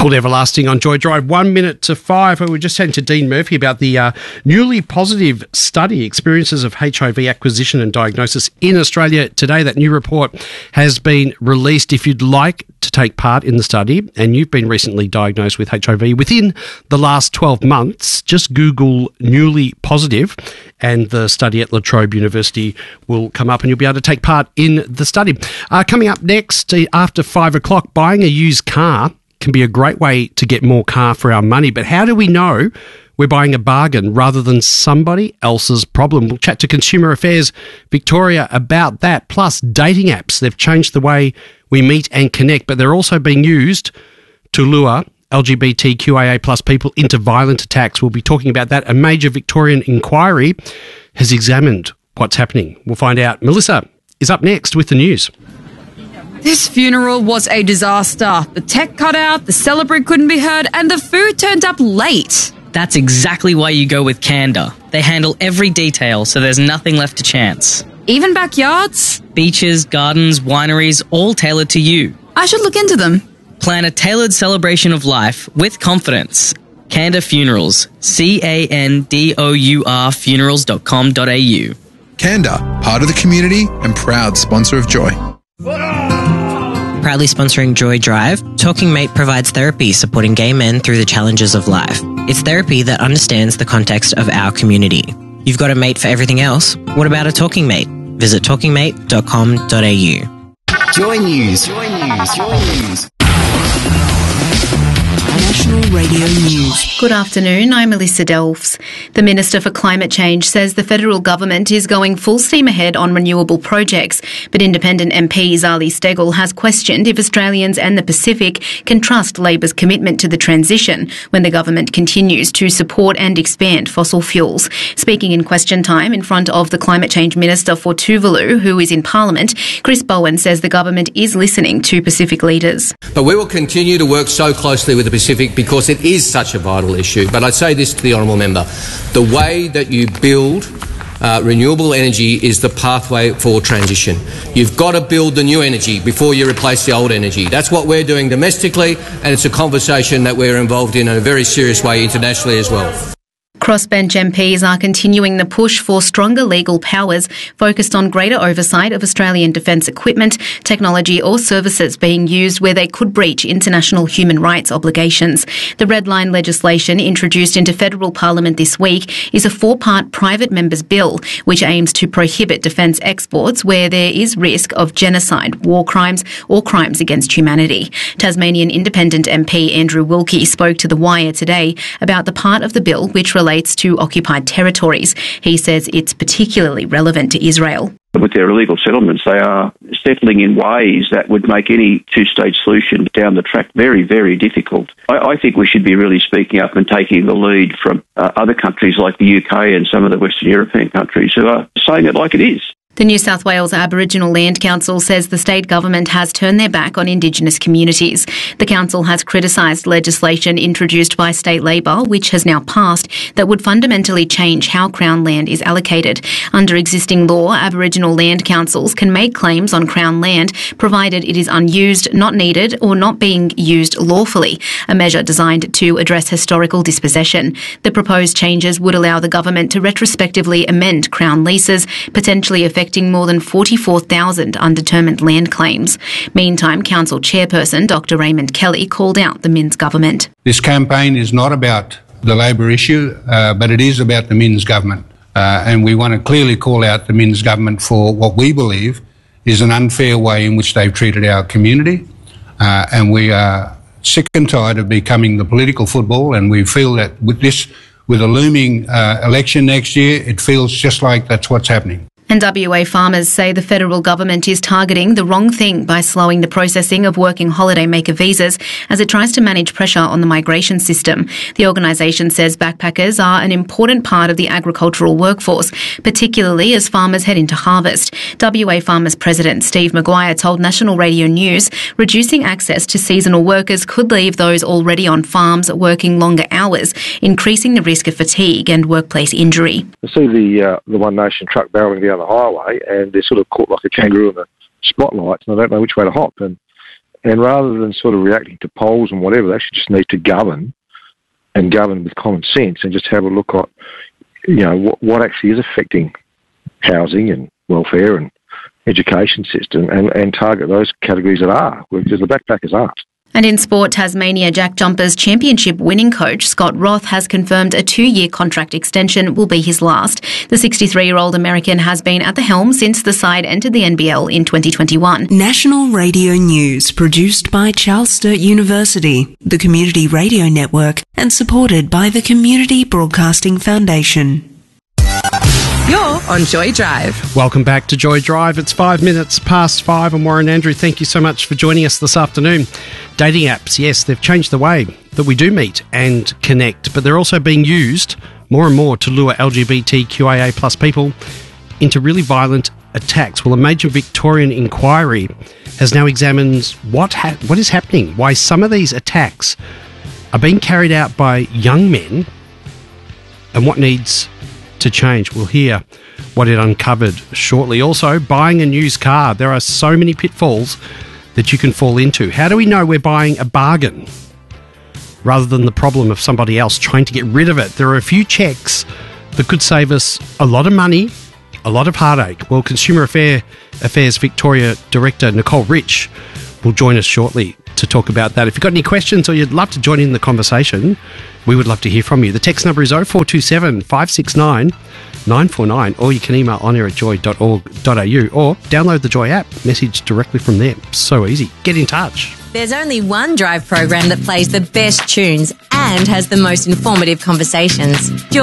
Called Everlasting on Joy Drive, 1 minute to 5. We were just saying to Dean Murphy about the newly positive study, Experiences of HIV Acquisition and Diagnosis in Australia today. That new report has been released. If you'd like to take part in the study and you've been recently diagnosed with HIV within the last 12 months, just Google newly positive and the study at La Trobe University will come up and you'll be able to take part in the study. Coming up next, after 5 o'clock, buying a used car can be a great way to get more car for our money. But how do we know we're buying a bargain rather than somebody else's problem? We'll chat to Consumer Affairs Victoria about that. Plus, dating apps. They've changed the way we meet and connect, but they're also being used to lure LGBTQIA plus people into violent attacks. We'll be talking about that. A major Victorian inquiry has examined what's happening. We'll find out. Melissa is up next with the news. This funeral was a disaster. The tech cut out, the celebrant couldn't be heard, and the food turned up late. That's exactly why you go with Canada. They handle every detail, so there's nothing left to chance. Even backyards? Beaches, gardens, wineries, all tailored to you. I should look into them. Plan a tailored celebration of life with confidence. Canada Funerals. CANDOUR funerals.com.au. Canada, part of the community and proud sponsor of Joy. Proudly sponsoring Joy Drive, Talking Mate provides therapy supporting gay men through the challenges of life. It's therapy that understands the context of our community. You've got a mate for everything else. What about a talking mate? Visit talkingmate.com.au. Joy News. National Radio News. Good afternoon, I'm Melissa Delves. The Minister for Climate Change says the federal government is going full steam ahead on renewable projects, but independent MP Zali Steggall has questioned if Australians and the Pacific can trust Labor's commitment to the transition when the government continues to support and expand fossil fuels. Speaking in question time in front of the Climate Change Minister for Tuvalu, who is in Parliament, Chris Bowen says the government is listening to Pacific leaders. But we will continue to work so closely with the Pacific because it is such a vital issue. But I'd say this to the Honourable Member. The way that you build renewable energy is the pathway for transition. You've got to build the new energy before you replace the old energy. That's what we're doing domestically, and it's a conversation that we're involved in a very serious way internationally as well. Crossbench MPs are continuing the push for stronger legal powers focused on greater oversight of Australian defence equipment, technology or services being used where they could breach international human rights obligations. The Red Line legislation introduced into federal parliament this week is a 4-part private members bill which aims to prohibit defence exports where there is risk of genocide, war crimes or crimes against humanity. Tasmanian Independent MP Andrew Wilkie spoke to The Wire today about the part of the bill which relates to occupied territories. He says it's particularly relevant to Israel. With their illegal settlements, they are settling in ways that would make any two-state solution down the track very, very difficult. I think we should be really speaking up and taking the lead from other countries like the UK and some of the Western European countries who are saying it like it is. The New South Wales Aboriginal Land Council says the state government has turned their back on Indigenous communities. The council has criticised legislation introduced by state Labor, which has now passed, that would fundamentally change how Crown land is allocated. Under existing law, Aboriginal land councils can make claims on Crown land provided it is unused, not needed or not being used lawfully, a measure designed to address historical dispossession. The proposed changes would allow the government to retrospectively amend Crown leases, potentially affecting more than 44,000 undetermined land claims. Meantime, Council Chairperson Dr Raymond Kelly called out the Minns government. This campaign is not about the Labor issue, but it is about the Minns government. And we want to clearly call out the Minns government for what we believe is an unfair way in which they've treated our community. And we are sick and tired of becoming the political football, and we feel that with a looming election next year, it feels just like that's what's happening. And WA farmers say the federal government is targeting the wrong thing by slowing the processing of working holidaymaker visas as it tries to manage pressure on the migration system. The organisation says backpackers are an important part of the agricultural workforce, particularly as farmers head into harvest. WA Farmers President Steve Maguire told National Radio News reducing access to seasonal workers could leave those already on farms working longer hours, increasing the risk of fatigue and workplace injury. I see the One Nation truck barrelling down the highway, and they're sort of caught like a kangaroo in the spotlights, and I don't know which way to hop. And And rather than sort of reacting to polls and whatever, they actually just need to govern with common sense and just have a look at, what actually is affecting housing and welfare and education system and target those categories that are, because the backpackers aren't. And in sport, Tasmania Jack Jumpers Championship winning coach Scott Roth has confirmed a 2-year contract extension will be his last. The 63-year-old American has been at the helm since the side entered the NBL in 2021. National Radio News, produced by Charles Sturt University, the Community Radio Network, and supported by the Community Broadcasting Foundation. You're on Joy Drive. Welcome back to Joy Drive. It's 5 minutes past 5. I'm Warren Andrew. Thank you so much for joining us this afternoon. Dating apps, yes, they've changed the way that we do meet and connect, but they're also being used more and more to lure LGBTQIA plus people into really violent attacks. Well, a major Victorian inquiry has now examined what is happening, why some of these attacks are being carried out by young men, and what needs to change. We'll hear what it uncovered shortly. Also, buying a used car. There are so many pitfalls that you can fall into. How do we know we're buying a bargain rather than the problem of somebody else trying to get rid of it? There are a few checks that could save us a lot of money, a lot of heartache. Well, Consumer Affairs Victoria Director Nicole Rich will join us shortly to talk about that. If you've got any questions or you'd love to join in the conversation, we would love to hear from you. The text number is 0427 569 949, or you can email onair@joy.org.au or download the Joy app. Message directly from there. So easy. Get in touch. There's only one Drive program that plays the best tunes and has the most informative conversations. Joy